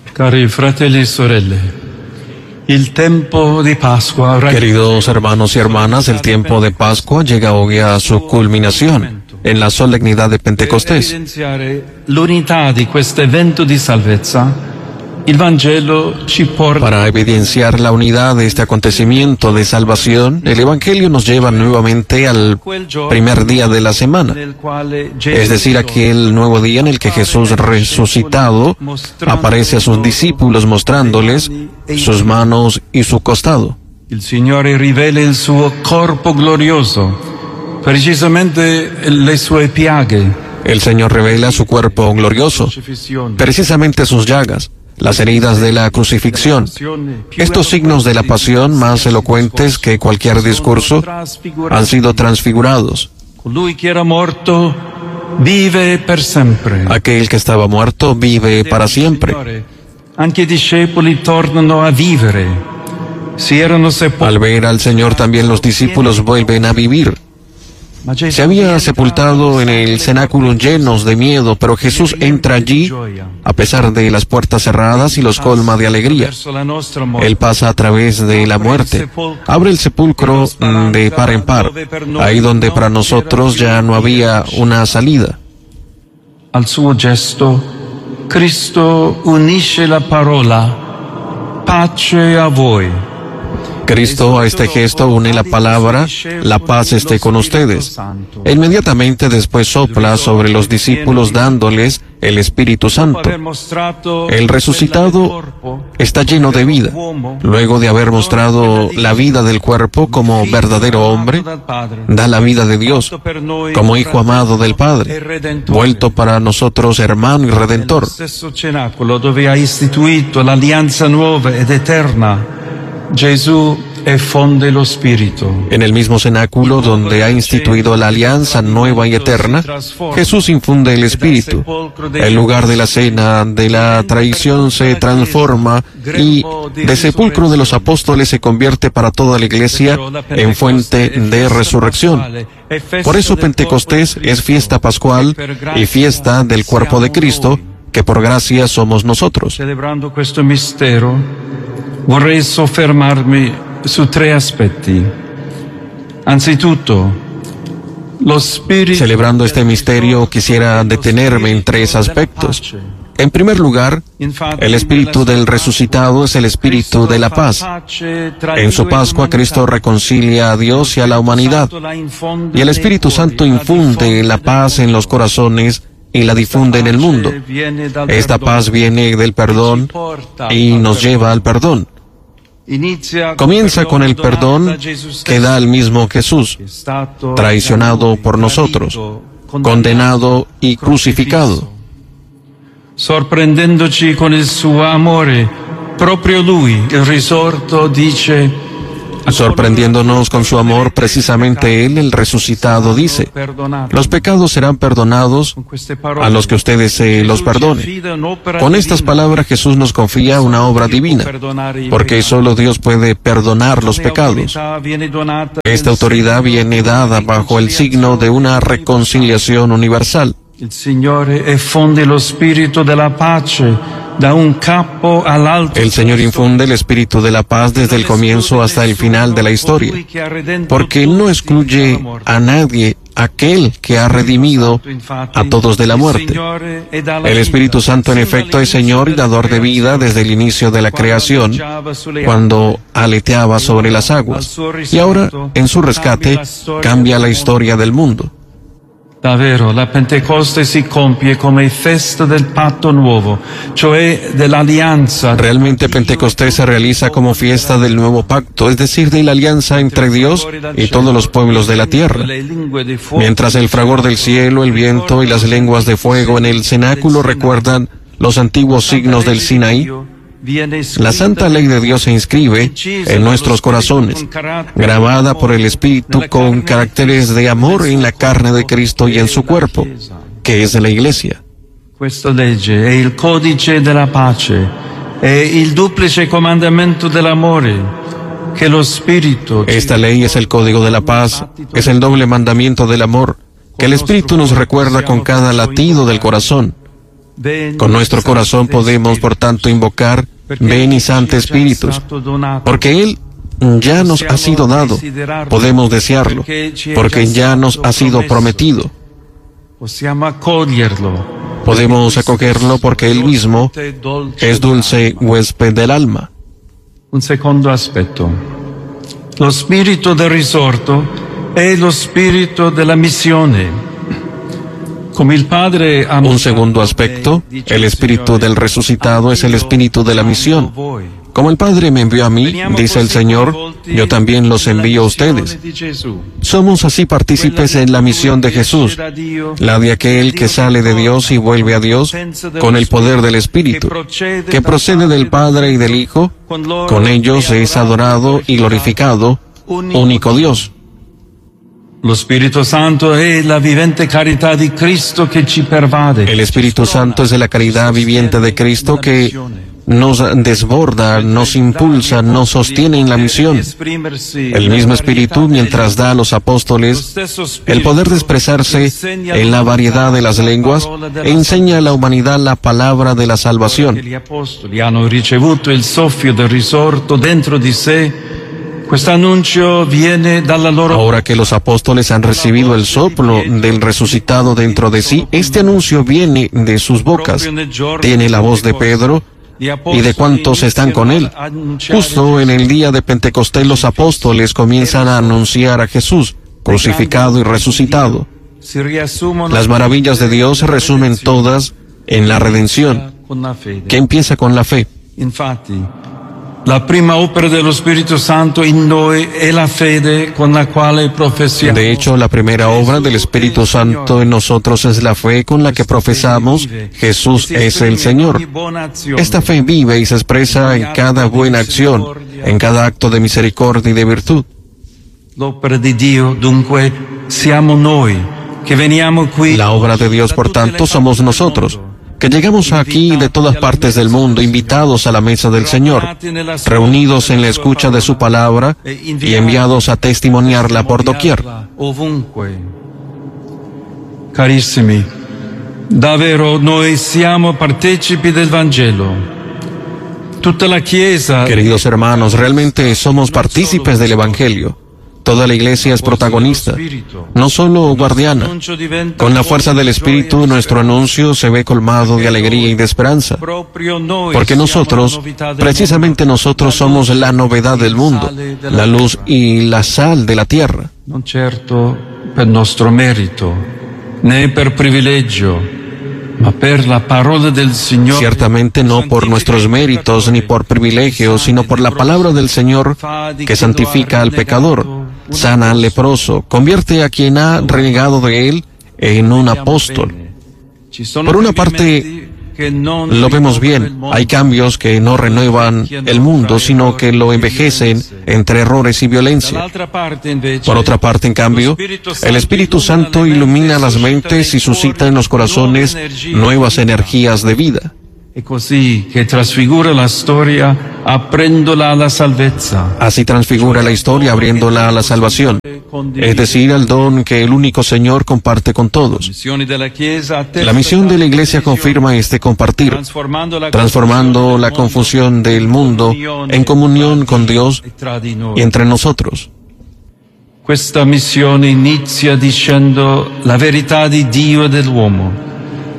Cari fratelli e sorelle, il tempo di Pascua. Queridos hermanos y hermanas, el tiempo de Pascua llega hoy a su culminación en la solemnidad de Pentecostés. Per evidenziare l'unità di questo evento di salvezza, il Vangelo ci porta. Para evidenciar la unidad de este acontecimiento de salvación, el Evangelio nos lleva nuevamente al primer día de la semana, es decir, aquel nuevo día en el que Jesús resucitado aparece a sus discípulos mostrándoles sus manos y su costado. Il Signore rivela il suo corpo glorioso, precisamente le sue piaghe. El Señor revela su cuerpo glorioso, precisamente sus llagas, las heridas de la crucifixión, estos signos de la pasión más elocuentes que cualquier discurso han sido transfigurados. Colui che era morto vive per sempre. Aquel que estaba muerto vive para siempre. Anche i discepoli tornano a vivere. Si erano sepolti. Al ver al Señor también los discípulos vuelven a vivir. Se había sepultado en el cenáculo llenos de miedo, pero Jesús entra allí a pesar de las puertas cerradas y los colma de alegría. Él pasa a través de la muerte, abre el sepulcro de par en par, ahí donde para nosotros ya no había una salida. Al suo gesto, Cristo unisce la parola pace a voi. Cristo a este gesto une la palabra, la paz esté con ustedes. E inmediatamente después sopla sobre los discípulos dándoles el Espíritu Santo. El resucitado está lleno de vida. Luego de haber mostrado la vida del cuerpo como verdadero hombre, da la vida de Dios, como Hijo amado del Padre, vuelto para nosotros hermano y redentor. Dove ha istituito l'alleanza nuova ed eterna, Gesù fonde lo Spirito. En el mismo cenáculo donde ha instituido la alianza nueva y eterna, Jesús infunde el Espíritu. El lugar de la cena de la traición se transforma y de sepulcro de los apóstoles se convierte para toda la iglesia en fuente de resurrección. Por eso Pentecostés es fiesta pascual y fiesta del cuerpo de Cristo, que por gracia somos nosotros. Celebrando questo mistero, vorrei soffermarmi su tre aspetti. Anzitutto, lo spirito. Celebrando este misterio, quisiera detenerme en tres aspectos. En primer lugar, el espíritu del resucitado es el espíritu de la paz. En su Pascua, Cristo reconcilia a Dios y a la humanidad, y el Espíritu Santo infunde la paz en los corazones y la difunde en el mundo. Esta paz viene del perdón y nos lleva al perdón. Comienza con el perdón que da el mismo Jesús, traicionado por nosotros, condenado y crucificado. Sorprendendoci con il suo amore, proprio lui, il risorto, dice. Sorprendiéndonos con su amor, precisamente Él, el resucitado, dice: los pecados serán perdonados a los que ustedes se los perdonen. Con estas palabras Jesús nos confía una obra divina, porque solo Dios puede perdonar los pecados. Esta autoridad viene dada bajo el signo de una reconciliación universal. Il Signore fonde lo spirito della pace da un capo all'altro. El Señor infunde el espíritu de la paz desde el comienzo hasta el final de la historia, porque Él no excluye a nadie, aquel que ha redimido a todos de la muerte. El Espíritu Santo en efecto es Señor y dador de vida desde el inicio de la creación, cuando aleteaba sobre las aguas, y ahora en su rescate cambia la historia del mundo. Davvero, la Pentecoste si compie come festa del patto nuovo, cioè dell'alleanza. Realmente Pentecostés se realiza como fiesta del nuevo pacto, es decir, de la alianza entre Dios y todos los pueblos de la tierra. Mientras el fragor del cielo, el viento y las lenguas de fuego en el cenáculo recuerdan los antiguos signos del Sinaí, la santa ley de Dios se inscribe en nuestros corazones, grabada por el Espíritu con caracteres de amor en la carne de Cristo y en su cuerpo, que es la Iglesia. Questa legge è il codice della pace, è il duplice comandamento dell'amore, che lo Spirito. Esta ley es el código de la paz, es el doble mandamiento del amor, que el Espíritu nos recuerda con cada latido del corazón. Con nuestro corazón podemos, por tanto, invocar, ven y Santo Espíritus, porque Él ya nos ha sido dado. Podemos desearlo, porque ya nos ha sido prometido. Podemos acogerlo porque Él mismo es dulce huésped del alma. Un secondo aspetto. Lo spirito del risorto è lo spirito della missione. Come il Padre ha Un segundo aspecto, el espíritu del resucitado es el espíritu de la misión. Como el Padre me envió a mí, dice el Señor, yo también los envío a ustedes. Somos así partícipes en la misión de Jesús, la de aquel que sale de Dios y vuelve a Dios con el poder del Espíritu, que procede del Padre y del Hijo. Con ellos es adorado y glorificado, único Dios. Lo Spirito Santo è la vivente carità di Cristo che ci pervade. El Espíritu Santo es de la caridad viviente de Cristo que nos desborda, nos impulsa, nos sostiene en la misión. El mismo Espíritu, mientras da a los apóstoles el poder de expresarse en la variedad de las lenguas, enseña a la humanidad la palabra de la salvación. Gli apostoli hanno ricevuto il soffio del risorto dentro di sé. Questo annuncio viene dalla loro... Ahora que los apóstoles han recibido el soplo del resucitado dentro de sí, este anuncio viene de sus bocas. Tiene la voz de Pedro y de cuantos están con él. Justo en el día de Pentecostés los apóstoles comienzan a anunciar a Jesús, crucificado y resucitado. Las maravillas de Dios se resumen todas en la redención, que empieza con la fe. La prima opera dello Spirito Santo in noi è la fede con la quale professiamo. De hecho, la primera obra del Espíritu Santo en nosotros es la fe con la que profesamos Jesús es el Señor. Esta fe vive y se expresa en cada buena acción, en cada acto de misericordia y de virtud. L'opera di Dio, dunque, siamo noi, che veniamo qui. La obra de Dios, por tanto, somos nosotros, que llegamos aquí de todas partes del mundo, invitados a la mesa del Señor, reunidos en la escucha de su palabra y enviados a testimoniarla por doquier. Carissimi, davvero noi siamo partecipi del Vangelo. Tutta la Chiesa. Queridos hermanos, realmente somos partícipes del Evangelio. Toda la Iglesia es protagonista, no solo guardiana. Con la fuerza del Espíritu, nuestro anuncio se ve colmado de alegría y de esperanza. Porque nosotros, precisamente nosotros, somos la novedad del mundo, la luz y la sal de la tierra. Non certo per nostro merito, né per privilegio, ma per la parola del Signore. Ciertamente no por nuestros méritos ni por privilegios, sino por la palabra del Señor que santifica al pecador, sana al leproso, convierte a quien ha renegado de él en un apóstol. Por una parte, lo vemos bien, hay cambios que no renuevan el mundo, sino que lo envejecen entre errores y violencia. Por otra parte, en cambio, el Espíritu Santo ilumina las mentes y suscita en los corazones nuevas energías de vida. E così che trasfigura la storia aprendola alla salvezza. Así transfigura la historia abriéndola a la salvación, es decir, al don que el único Señor comparte con todos. La misión de la Iglesia confirma este compartir, transformando la confusión del mundo en comunión con Dios y entre nosotros. Questa missione inizia dicendo la verità di Dio e dell'uomo.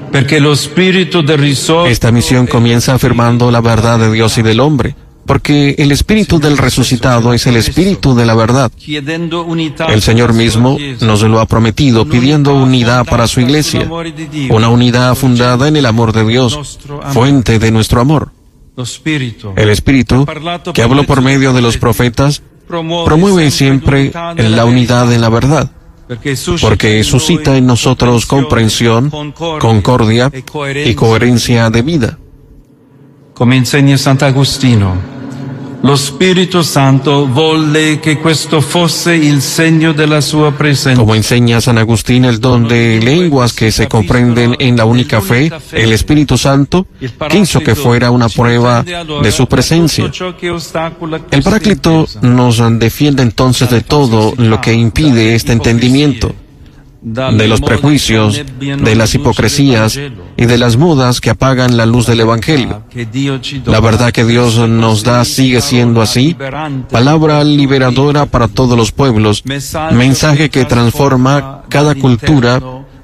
Esta misión comienza afirmando la verdad de Dios y del hombre, porque el Espíritu del resucitado es el Espíritu de la verdad. El Señor mismo nos lo ha prometido, pidiendo unidad para su Iglesia, una unidad fundada en el amor de Dios, fuente de nuestro amor. El Espíritu, que habló por medio de los profetas, promueve siempre la unidad en la verdad, porque suscita en nosotros comprensión, concordia y coherencia de vida. Como enseña Sant'Agostino, lo Spirito Santo volle che questo fosse il segno della sua presenza. Como enseña San Agustín, el don de lenguas que se comprenden en la única fe, el Espíritu Santo, quiso que fuera una prueba de su presencia. El Paráclito nos defiende entonces de todo lo que impide este entendimiento, de los prejuicios, de las hipocresías y de las modas que apagan la luz del Evangelio. La verdad que Dios nos da sigue siendo así, palabra liberadora para todos los pueblos, mensaje que transforma cada cultura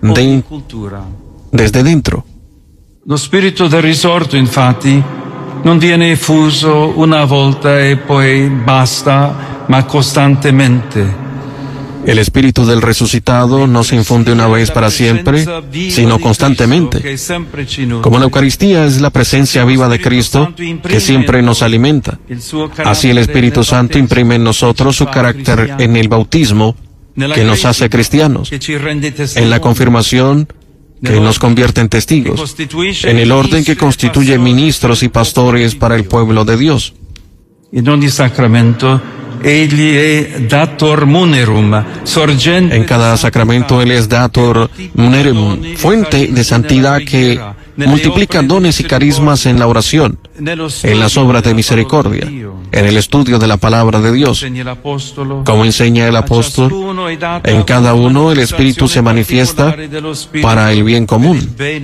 desde dentro. Lo spirito del risorto, infatti, non viene effuso una volta e poi basta, ma costantemente. El Espíritu del resucitado no se infunde una vez para siempre, sino constantemente. Como la Eucaristía es la presencia viva de Cristo, que siempre nos alimenta. Así el Espíritu Santo imprime en nosotros su carácter en el bautismo, que nos hace cristianos, en la confirmación, que nos convierte en testigos, en el orden que constituye ministros y pastores para el pueblo de Dios. En ogni sacramento, egli è dator munerum, sorgente. En cada sacramento Él es dator munerum, fuente de santidad que multiplica dones y carismas en la oración, en las obras de misericordia, en el estudio de la palabra de Dios. Como enseña el apóstol, en cada uno el Espíritu se manifiesta para el bien común.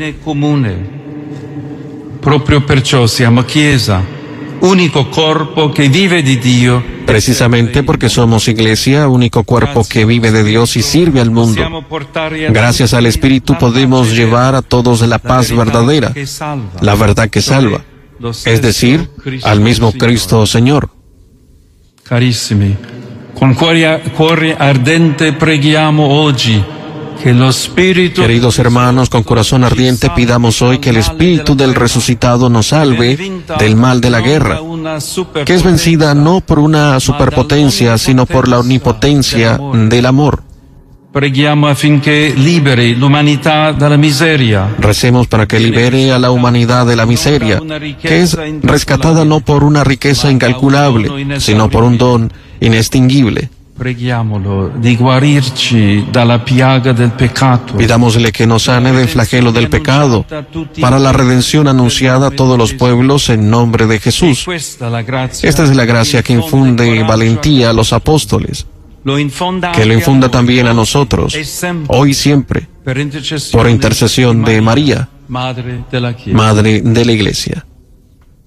Proprio perciò siamo Chiesa, único corpo que vive di Dio. Precisamente porque somos Iglesia, único cuerpo que vive de Dios y sirve al mundo. Gracias al Espíritu podemos llevar a todos la paz verdadera, la verdad que salva, es decir, al mismo Cristo Señor. Carissimi, con cuore ardente preghiamo oggi. Queridos hermanos, con corazón ardiente pidamos hoy que el Espíritu del resucitado nos salve del mal de la guerra, que es vencida no por una superpotencia, sino por la omnipotencia del amor. Recemos para que libere a la humanidad de la miseria, que es rescatada no por una riqueza incalculable, sino por un don inextinguible. Pidámosle que nos sane del flagelo del pecado, para la redención anunciada a todos los pueblos en nombre de Jesús. Esta es la gracia que infunde valentía a los apóstoles, que lo infunda también a nosotros, hoy y siempre, por intercesión de María, Madre de la Iglesia.